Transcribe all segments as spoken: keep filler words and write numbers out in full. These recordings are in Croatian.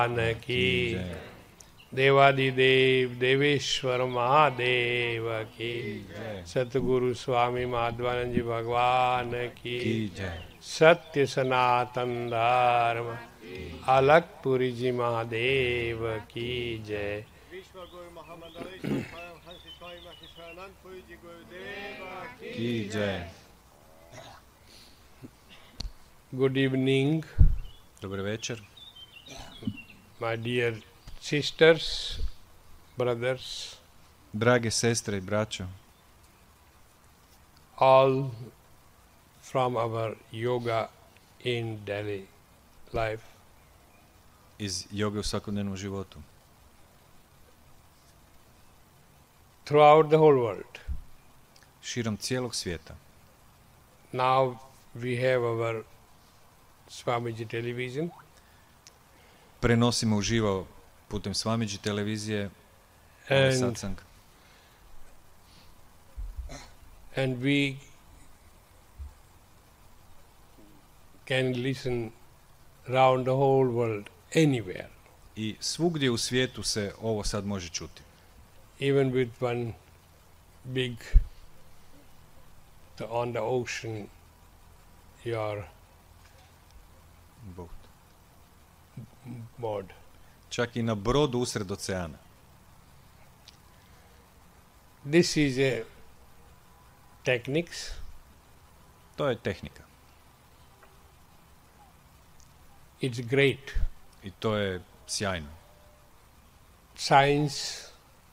की देवादिदेव देवेश्वर महादेव की सतगुरु स्वामी माधवानंद जी भगवान की सत्य सनातन धर्म अलगपुरी जी महादेव की जय। की जय। Good evening, Dobar večer, my dear sisters, brothers, drage sestre i braćo, all from our yoga in daily life. iz joge u svakodnevnom životu. Throughout the whole world. Širom cijelog svijeta. Now we have our Swamiji television. Prenosimo uživo putem Swamiji televizije ovaj satsang. And we can listen around the whole world, anywhere. I svugdje u svijetu se ovo sad može čuti. Even with one big, the, on the ocean, your Boat. board. Čak i na brodu usred oceana. This is a techniques. To je tehnika. It's great. I to je sjajno. Science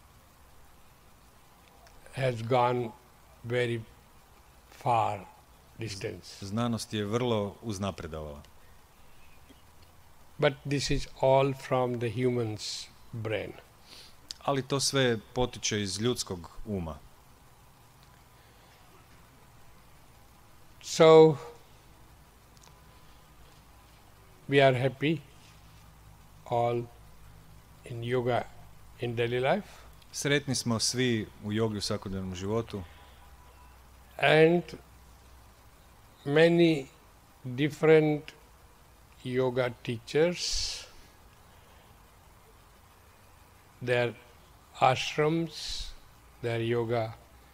has gone very far distance. Znanost je vrlo uznapredovala. But this is all from the human's brain. Ali to sve potiče iz ljudskog uma. So, we are happy all in yoga in daily life. Sretni smo svi u jogi u svakodnevnom životu. And many different yoga teachers, their ashrams, their yoga,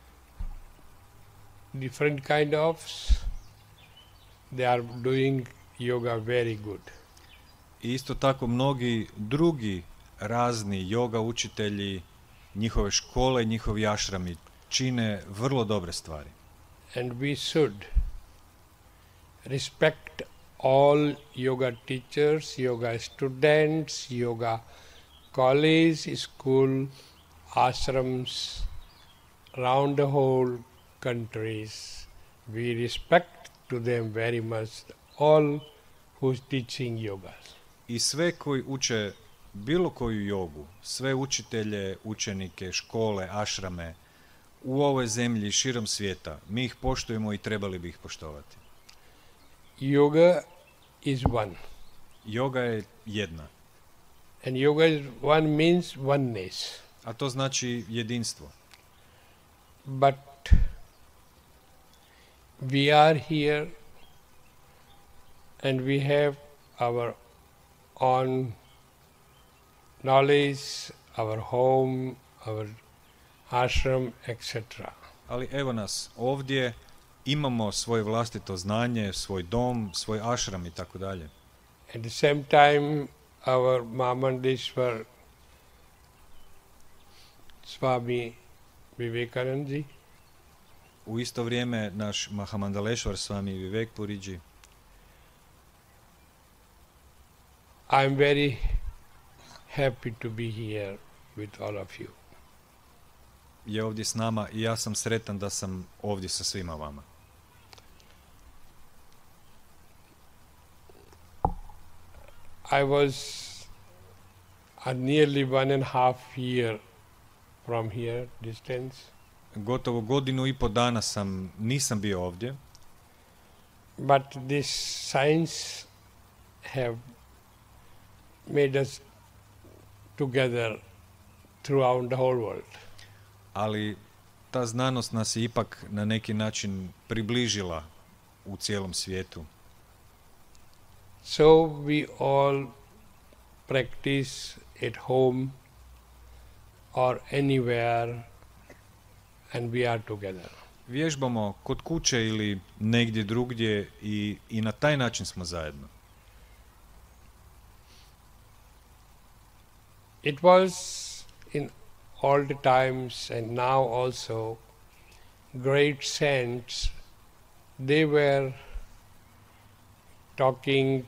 different kind of, they are doing yoga very good. I isto tako mnogi drugi razni yoga učitelji, njihove škole, njihovi ašrami čine vrlo dobre stvari. And we should respect all yoga teachers, yoga students, yoga college, school, ashrams around the whole countries. We respect to them very much, all who's teaching yoga. I sve koji uče bilo koju jogu, sve učitelje, učenike, škole, ašrame u ovoj zemlji širom svijeta, mi ih poštujemo i trebali bi ih poštovati. Yoga is one. Yoga je jedna. And yoga is one means oneness. A to znači jedinstvo. But we are here and we have our own knowledge, our home, our ashram, et cetera. Ali evo nas ovdje, imamo svoje vlastito znanje, svoj dom, svoj ashram i tako dalje. At the same time, our Mahamandeshwar Swami Vivekananda, U isto vrijeme naš Mahamandaleshwar Swami Vivekpuriji, I'm very happy to be here with all of you. je ovdje s nama i ja sam sretan da sam ovdje sa svima vama. I was a nearly one and a half year from here distance. Gotovo godinu i po dana sam, nisam bio ovdje. But this science have made us together throughout the whole world. Ali ta znanost nas je ipak na neki način približila u cijelom svijetu. So we all practice at home or anywhere, and we are together. Vježbamo kod kuće ili negdje drugdje i, i na taj način smo zajedno. It was in all the times and now also great saints, they were talking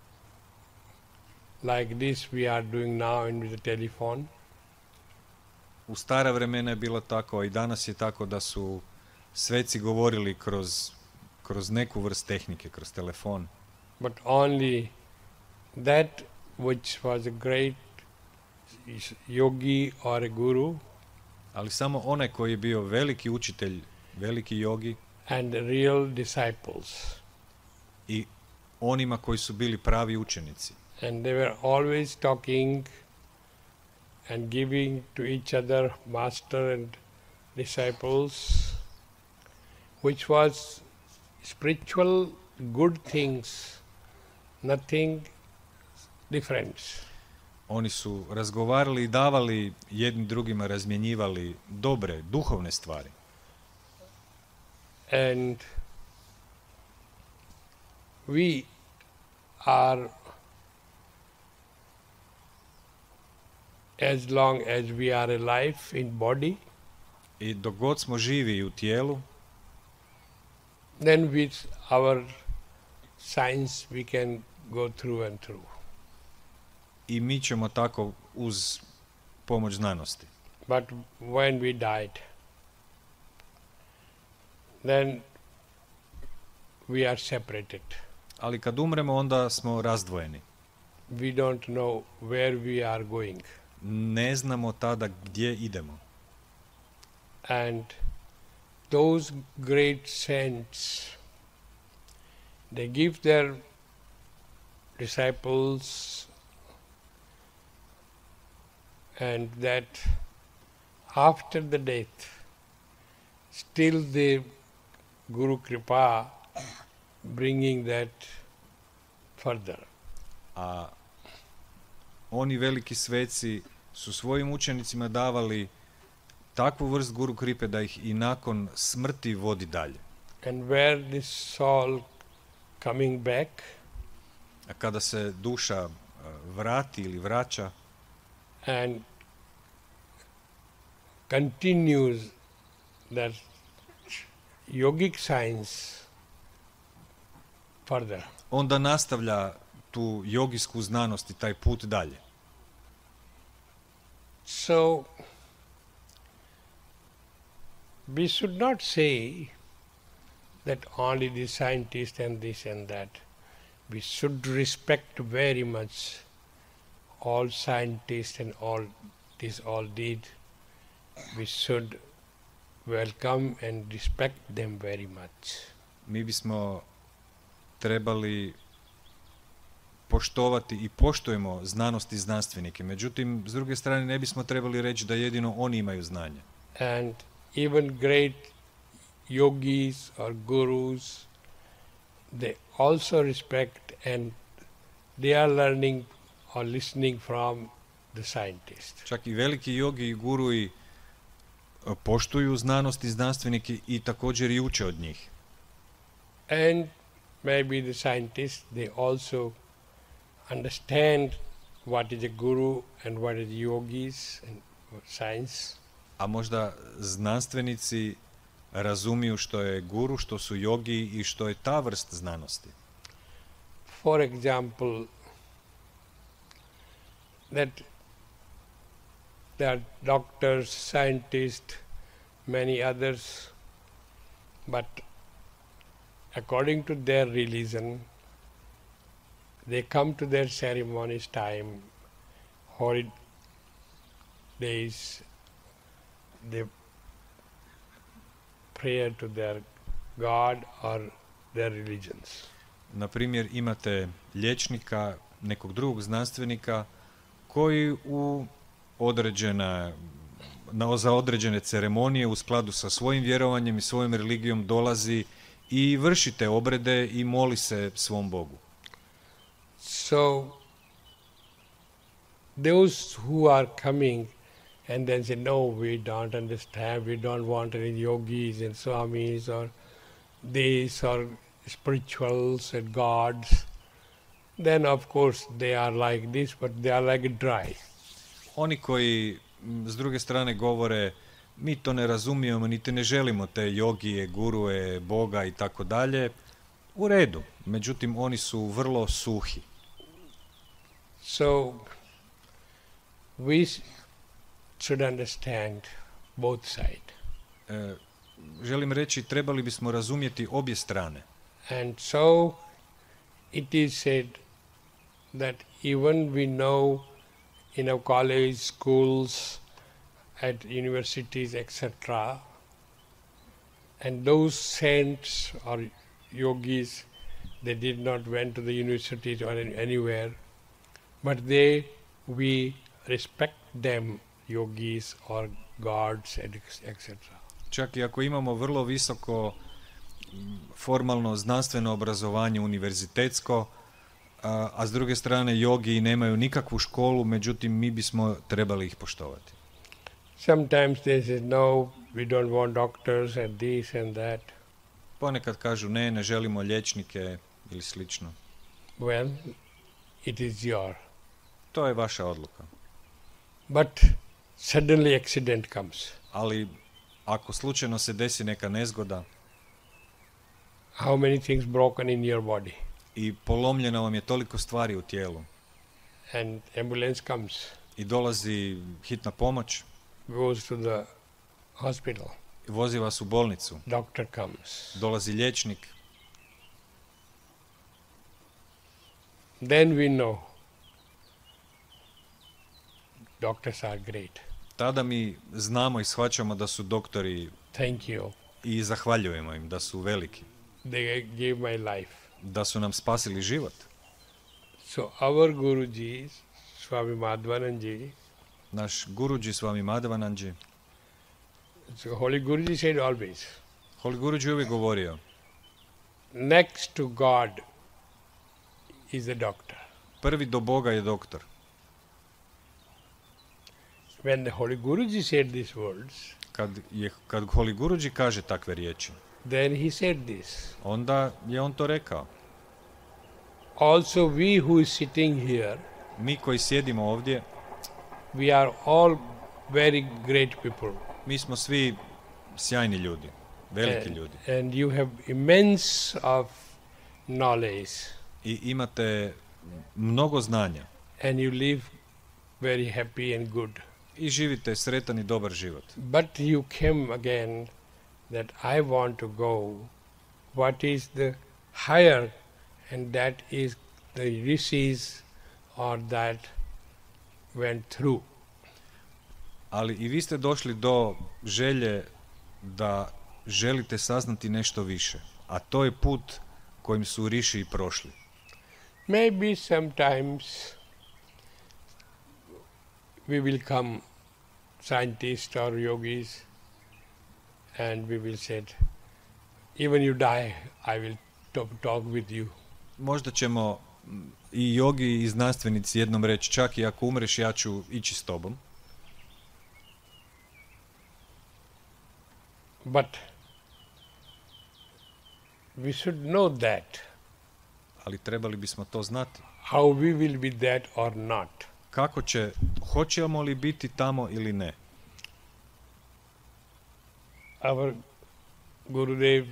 like this we are doing now in the telephone. U stara vremena je bilo tako, a i danas je tako da su sveci govorili kroz, kroz neku vrst tehnike, kroz telefon. But only that which was a great yogi or a guru, Ali samo onaj koji je bio veliki učitelj, veliki jogi, and real disciples. i onima koji su bili pravi učenici. And they were always talking and giving to each other, master and disciples, which was spiritual good things, nothing different. Oni su razgovarali i davali jedni drugima, razmjenjivali dobre, duhovne stvari. And we are, as long as we are alive in body, I dok god smo živi u tijelu, then with our science we can go through and through. i mi ćemo tako uz pomoć znanosti. But when we died, then we are separated. Ali kad umremo, onda smo razdvojeni. We don't know where we are going. Ne znamo tada gdje idemo. And those great saints, they give their disciples, and that after the death, still the Guru Kripa bringing that further. A oni veliki sveci su svojim učenicima davali takvu vrst guru kripe da ih i nakon smrti vodi dalje. And where this soul coming back, A kada se duša uh, vrati ili vraća and continues that yogic science further. onda nastavlja tu jogijsku znanost i taj put dalje. So, we should not say that only the scientist and this and that. We should respect very much all scientists and all this all did. We should welcome and respect them very much. Mi bismo trebali poštovati i poštujemo znanost i znanstvenike. Međutim, s druge strane, ne bismo trebali reći da jedino oni imaju znanje. And even great yogis or gurus, they also respect and they are learning or listening from the scientist. Čak i veliki jogi i gurui poštuju znanost i znanstvenike i također i uče od njih. And maybe the scientists, they also understand what is a guru and what is yogis and science. A možda znanstvenici razumiju što je guru, što su jogi i što je ta vrst znanosti. For example, that there are doctors, scientists, many others, but according to their religion, they come to their ceremonies time, holidays, they pray to their God or their religions. Na primjer, imate liječnika, nekog drugog znanstvenika koji u određena, na, za određene ceremonije u skladu sa svojim vjerovanjem i svojom religijom dolazi i vrši te obrede i moli se svom Bogu. So, those who are coming and then say, no, we don't understand, we don't want any yogis and swamis or these or spirituals and gods, then of course they are like this, but they are like dry. Oni koji m, s druge strane govore mi to ne razumijemo, niti ne želimo te jogije, gurue, Boga i tako dalje, u redu. Međutim, oni su vrlo suhi. So we should understand both sides. E, želim reći, trebali bismo razumjeti obje strane. And so it is said that even we know in our college, schools, at universities, et cetera, and those saints or yogis, they did not went to the universities or anywhere, but they, we respect them, yogis or gods, et cetera. Čak i ako imamo vrlo visoko m, formalno znanstveno obrazovanje univerzitetsko, a, a s druge strane jogi nemaju nikakvu školu, međutim mi bismo trebali ih poštovati. Sometimes they say, no, we don't want doctors and this and that. Ponekad kažu ne, ne želimo liječnike ili slično. Well, it is your. To je vaša odluka. But suddenly accident comes. Ali ako slučajno se desi neka nezgoda How many things broken in your body? i polomljeno vam je toliko stvari u tijelu And ambulance comes, i dolazi hitna pomoć, goes to the hospital. vozi vas u bolnicu, Doctor comes. dolazi liječnik, Then we know doctors are great. tada mi znamo i shvaćamo da su doktori Thank you. i zahvaljujemo im da su veliki, They gave my life. da su nam spasili život. So our Guruji, Swami Madhvananji, Naš Guruji Swami Madhvananji, so Holy Guruji said always, Holy Guruji uvijek govorio, next to God is the doctor. prvi do Boga je doktor. When the Holy Guruji said these words, Kad, je, kad Holy Guruji kaže takve riječi, then he said this. onda je on to rekao. Also we who is sitting here, Mi koji sjedimo ovdje, we are all very great people. mi smo svi sjajni ljudi, veliki and, ljudi. and you have immense of knowledge I imate mnogo znanja and you live very happy and good. i živite sretan i dobar život. But you came again that I want to go. What is the higher, and that is the rishis or that went through. Ali i vi ste došli do želje da želite saznati nešto više, a to je put kojim su riši i prošli. Maybe sometimes we will come scientists or yogis and we will say, even you die, I will talk, talk with you. Možda ćemo m, i jogi i znanstvenici jednom reći, čak i ako umreš ja ću ići s tobom. But we should know that, Ali trebali bismo to znati. how we will be that or not. Kako će, hoćemo li biti tamo ili ne? Our Gurudev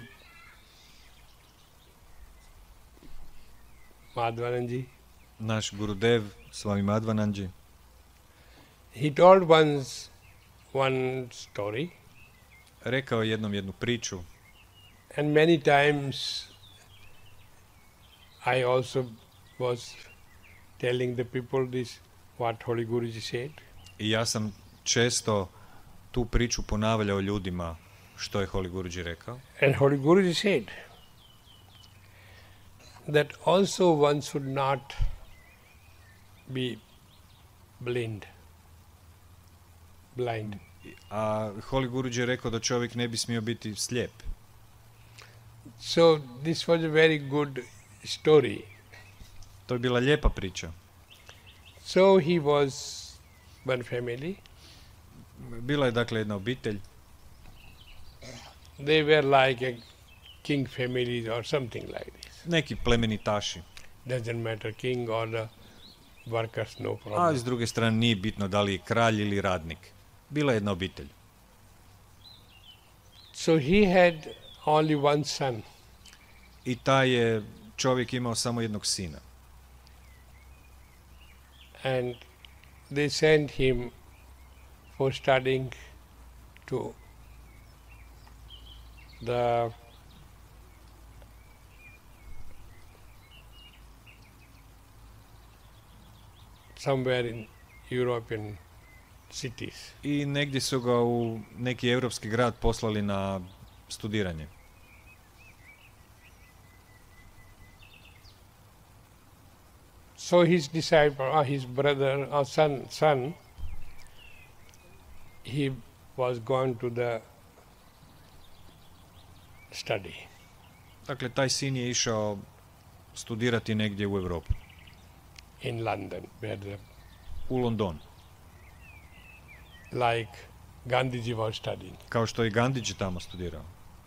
Madhvananji, Naš Gurudev, Swami Madhvananji, he told once one story, rekao je jednom jednu priču and many times I also was telling the people this, what Holy Guruji said. i ja sam često tu priču ponavljao ljudima što je Holy Guruji rekao. And Holy Guruji said that also one should not be blind. Blind. A Holy Guruji je rekao da čovjek ne bi smio biti slijep. So this was a very good story. To je bila lijepa priča. So he was one family. Bila je dakle jedna obitelj. They were like a king family or something like this. Neki plemenitaši. Doesn't matter, king or the workers, no A problem. s druge strane nije bitno da li je kralj ili radnik. Bila je jedna obitelj. So he had only one son. I taj je čovjek imao samo jednog sina. And they sent him for studying to the somewhere in European cities. I negdje su ga u neki europski grad poslali na studiranje. So his disciple, or his brother, or son, son, he was gone to the study. Dakle, taj sin je išao studirati negdje u Europu. In London, where the, U London. like Gandhiji was studying. Kao što je Gandhiji tamo studirao.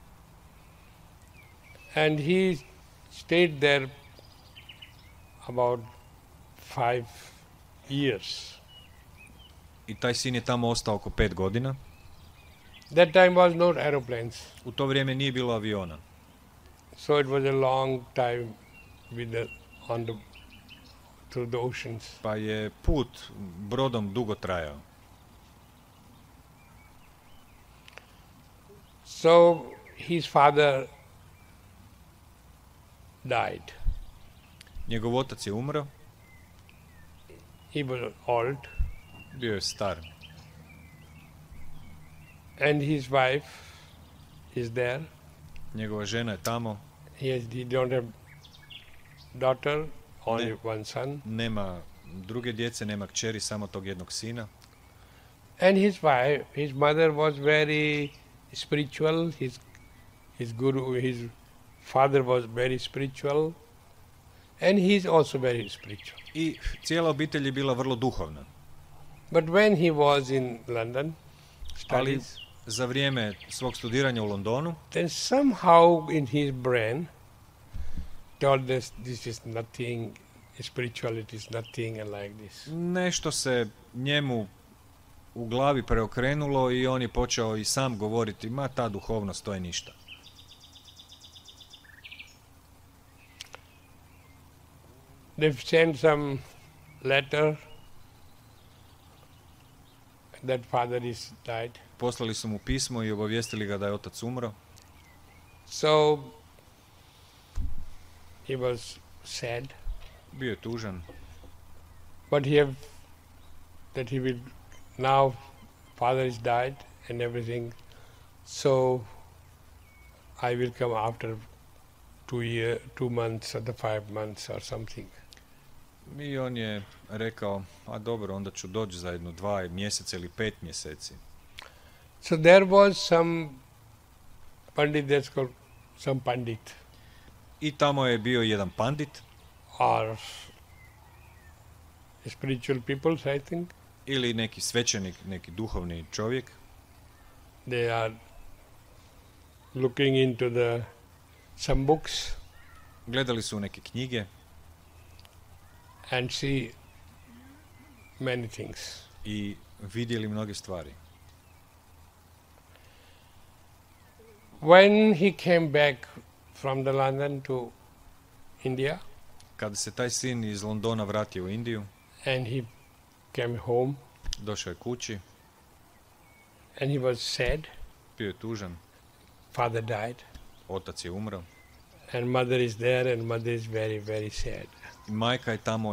And he stayed there about five years. I taj sin je tamo ostao oko pet godina. That time was not aeroplanes, U to vrijeme nije bilo aviona. so it was a long time with the, on the, through the oceans. Pa je put brodom dugo trajao. So his father died. Njegov otac je umro, He was old, bio je star. and his wife is there. Njegova žena je tamo, He has, he don't have daughter, only Ne. one son. nema druge djece, nema kćeri, samo tog jednog sina. And his wife, his mother was very spiritual. His his guru, his father was very spiritual, and he is also very spiritual. I cijela obitelj je bila vrlo duhovna. But when he was in London Ali studies, za vrijeme svog studiranja u Londonu, then somehow in his brain told us this is nothing, spirituality is nothing, and like this. nešto se njemu u glavi preokrenulo i on je počeo i sam govoriti, ma ta duhovnost, to je ništa. They've sent some letter that father is died. Poslali su mu pismo i obavijestili ga da je otac umro. So he was sad, Bio je tužan, but he have that he will now father is died and everything. So I will come after two year, two months or the five months or something. i on je rekao, a dobro, onda ću doći za jedno dva mjeseca ili pet mjeseci. So there was some pandit, that's called some pandit I tamo je bio jedan pandit, or spiritual peoples, I think. ili neki svećenik, neki duhovni čovjek. They are looking into the some books Gledali su neke knjige and see many things. i vidjeli mnoge stvari. When he came back from the London to India Kada se taj sin iz Londona vratio u Indiju, and he came home došao je kući, and he was sad, bio je tužan, father died otac je umro and mother is there and mother is very, very sad. i majka je tamo